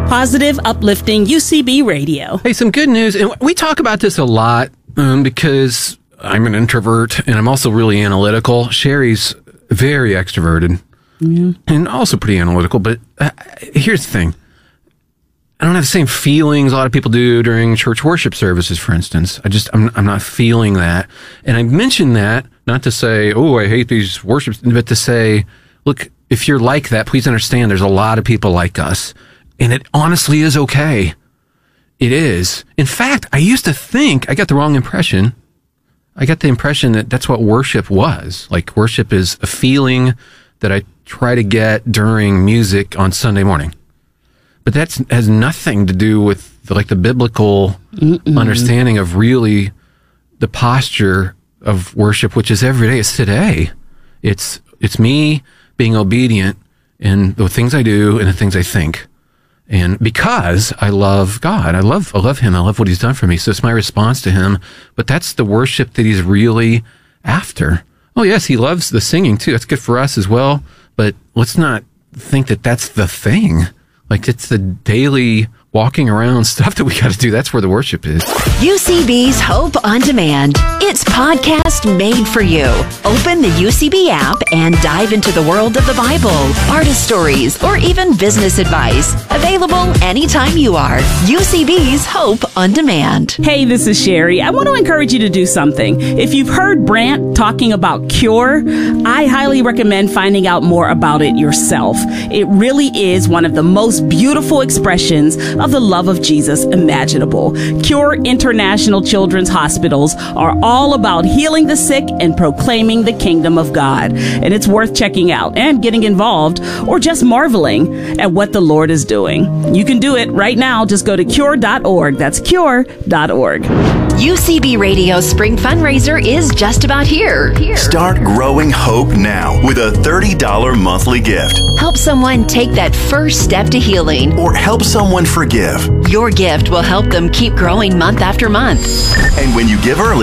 Positive, uplifting UCB radio. Hey, some good news. And we talk about this a lot because I'm an introvert and I'm also really analytical. Sherry's very extroverted and also pretty analytical. But here's the thing. I don't have the same feelings a lot of people do during church worship services, for instance. I'm not feeling that. And I mention that not to say, oh, I hate these worships, but to say, look, if you're like that, please understand there's a lot of people like us. And it honestly is okay. It is. In fact, I used to think I got the wrong impression. I got the impression that that's what worship was. Like, worship is a feeling that I try to get during music on Sunday morning. But that has nothing to do with the biblical understanding of really the posture of worship, which is every day. It's today. It's me being obedient in the things I do and the things I think. And because I love God, I love him. I love what he's done for me. So it's my response to him. But that's the worship that he's really after. Oh, yes, he loves the singing too. That's good for us as well. But let's not think that that's the thing. Like, it's the daily walking around stuff that we got to do. That's where the worship is. UCB's Hope on Demand. It's podcast made for you. Open the UCB app and dive into the world of the Bible, artist stories, or even business advice. Available anytime you are. UCB's Hope on Demand. Hey, this is Sherry. I want to encourage you to do something. If you've heard Brant talking about Cure, I highly recommend finding out more about it yourself. It really is one of the most beautiful expressions of the love of Jesus imaginable. Cure International Children's Hospitals are all about healing the sick and proclaiming the kingdom of God. And it's worth checking out and getting involved, or just marveling at what the Lord is doing. You can do it right now. Just go to cure.org. That's cure.org. UCB Radio Spring Fundraiser is just about here. Start growing hope now with a $30 monthly gift. Help someone take that first step to healing. Or help someone forgive. Your gift will help them keep growing month after month. And when you give early,